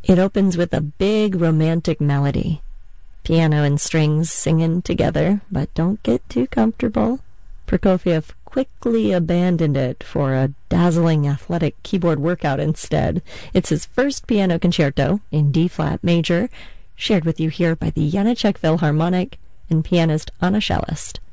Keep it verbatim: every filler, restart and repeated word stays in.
It opens with a big romantic melody. Piano and strings singing together, but don't get too comfortable. Prokofiev quickly abandoned it for a dazzling athletic keyboard workout instead. It's his first piano concerto in D-flat major, shared with you here by the Janacek Philharmonic and pianist Anna Shellist.